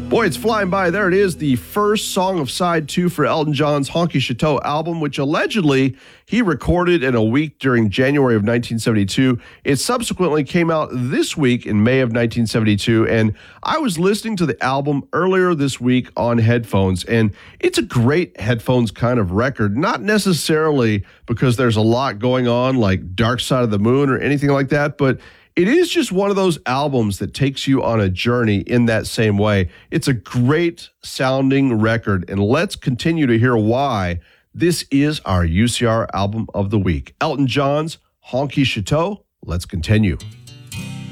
Boy, it's flying by. There it is, the first song of side 2 for Elton John's Honky Chateau album, which allegedly he recorded in a week during January of 1972. It subsequently came out this week in May of 1972, and I was listening to the album earlier this week on headphones, and it's a great headphones kind of record, not necessarily because there's a lot going on like Dark Side of the Moon or anything like that, but it is just one of those albums that takes you on a journey in that same way. It's a great sounding record, and let's continue to hear why this is our UCR album of the week. Elton John's Honky Chateau. Let's continue.